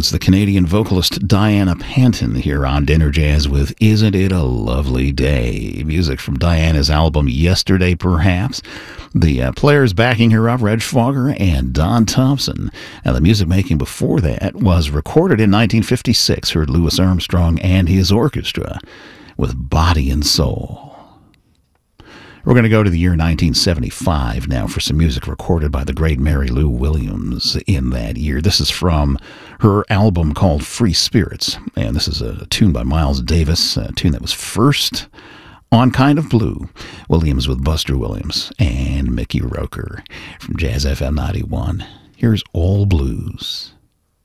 That's the Canadian vocalist Diana Panton here on Dinner Jazz with Isn't It a Lovely Day? Music from Diana's album Yesterday Perhaps. The players backing her up, Reg Fogger and Don Thompson. And the music making before that was recorded in 1956. Heard Louis Armstrong and his orchestra with Body and Soul. We're going to go to the year 1975 now for some music recorded by the great Mary Lou Williams in that year. This is from her album called Free Spirits, and this is a tune by Miles Davis, a tune that was first on Kind of Blue. Williams with Buster Williams and Mickey Roker from Jazz FM 91. Here's All Blues.